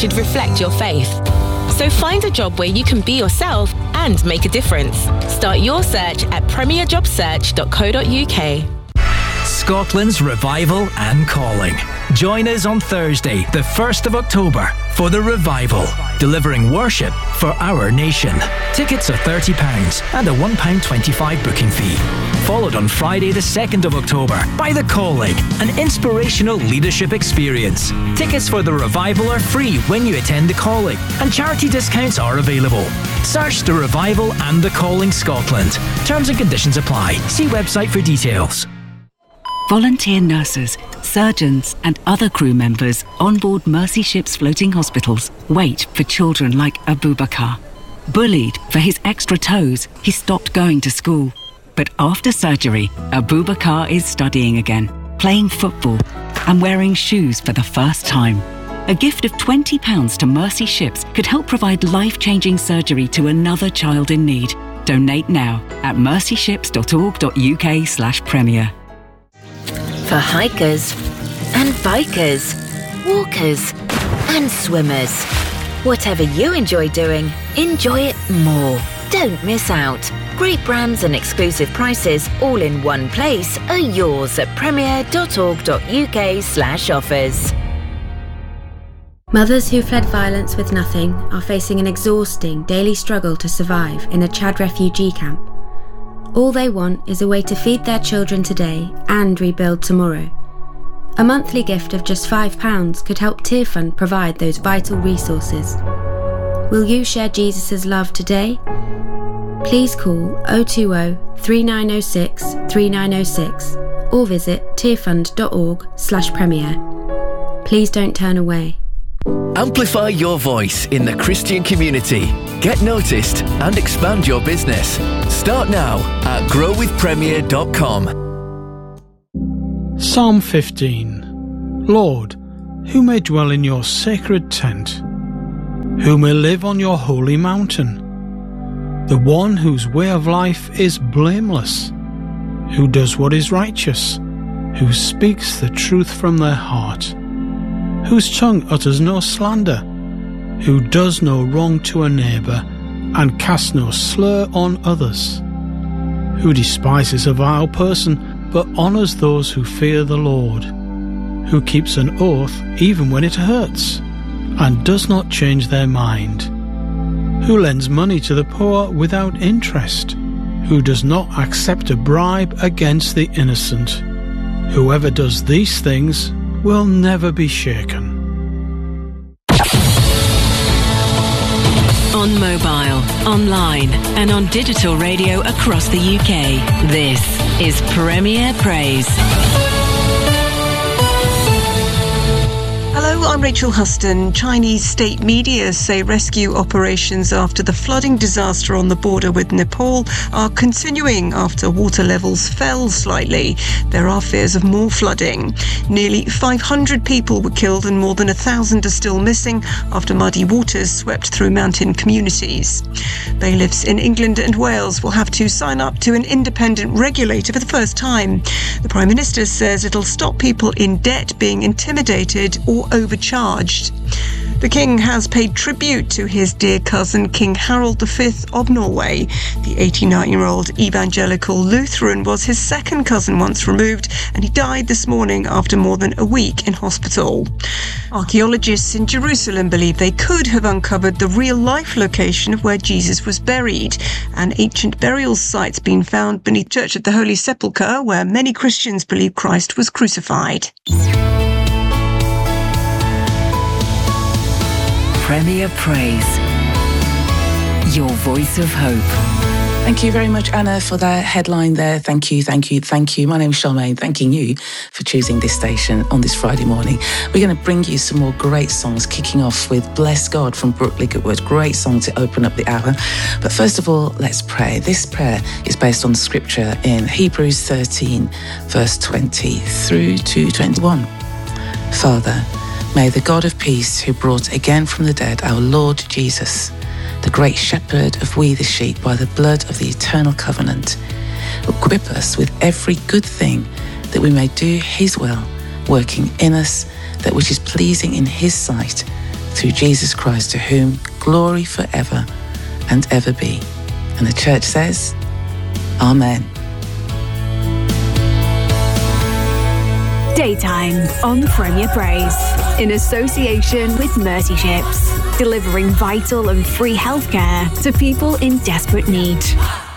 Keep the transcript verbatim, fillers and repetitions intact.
should reflect your faith. So find a job where you can be yourself and make a difference. Start your search at premier job search dot co dot uk. Scotland's Revival and Calling. Join us on Thursday, the first of October, for the Revival, delivering worship for our nation. Tickets are thirty pounds and a one pound twenty-five booking fee. Followed on Friday, the second of October, by The Calling, an inspirational leadership experience. Tickets for the Revival are free when you attend The Calling, and charity discounts are available. Search The Revival and The Calling Scotland. Terms and conditions apply. See website for details. Volunteer nurses, surgeons and other crew members on board Mercy Ships floating hospitals wait for children like Abubakar. Bullied for his extra toes, he stopped going to school. But after surgery, Abubakar is studying again, playing football and wearing shoes for the first time. A gift of twenty pounds to Mercy Ships could help provide life-changing surgery to another child in need. Donate now at mercy ships dot org dot uk slash premier. For hikers and bikers, walkers and swimmers. Whatever you enjoy doing, enjoy it more. Don't miss out. Great brands and exclusive prices all in one place are yours at premier dot org dot uk slash offers. Mothers who fled violence with nothing are facing an exhausting daily struggle to survive in a Chad refugee camp. All they want is a way to feed their children today and rebuild tomorrow. A monthly gift of just five pounds could help Tear Fund provide those vital resources. Will you share Jesus' love today? Please call oh two oh, three nine oh six, three nine oh six or visit tearfund dot org slash premier. Please don't turn away. Amplify your voice in the Christian community. Get noticed and expand your business. Start now at grow with premier dot com. Psalm fifteen. Lord, who may dwell in your sacred tent? Who may live on your holy mountain? The one whose way of life is blameless, who does what is righteous, who speaks the truth from their heart, whose tongue utters no slander, who does no wrong to a neighbour and casts no slur on others, who despises a vile person but honours those who fear the Lord, who keeps an oath even when it hurts and does not change their mind, who lends money to the poor without interest, who does not accept a bribe against the innocent. Whoever does these things will never be shaken. On mobile, online and on digital radio across the U K, this is Premier Praise. Hello, I'm Rachel Huston. Chinese state media say rescue operations after the flooding disaster on the border with Nepal are continuing after water levels fell slightly. There are fears of more flooding. Nearly five hundred people were killed and more than one thousand are still missing after muddy waters swept through mountain communities. Bailiffs in England and Wales will have to sign up to an independent regulator for the first time. The Prime Minister says it'll stop people in debt being intimidated or overcharged. The King has paid tribute to his dear cousin King Harold the Fifth of Norway. The eighty-nine-year-old evangelical Lutheran was his second cousin once removed, and he died this morning after more than a week in hospital. Archaeologists in Jerusalem believe they could have uncovered the real-life location of where Jesus was buried. An ancient burial site's been found beneath Church of the Holy Sepulchre, where many Christians believe Christ was crucified. Premier Praise, your voice of hope. Thank you very much, Anna, for that headline there. Thank you, thank you, thank you. My name is Charmaine, thanking you for choosing this station on this Friday morning. We're going to bring you some more great songs, kicking off with Bless God from Brooke Liggett-Wood. Great song to open up the hour. But first of all, let's pray. This prayer is based on scripture in Hebrews thirteen, verse twenty through to twenty-one. Father, may the God of peace, who brought again from the dead our Lord Jesus, the great shepherd of we the sheep, by the blood of the eternal covenant, equip us with every good thing that we may do his will, working in us that which is pleasing in his sight, through Jesus Christ, to whom glory forever and ever be. And the church says, Amen. Daytime on Premier Praise, in association with Mercy Ships, delivering vital and free healthcare to people in desperate need.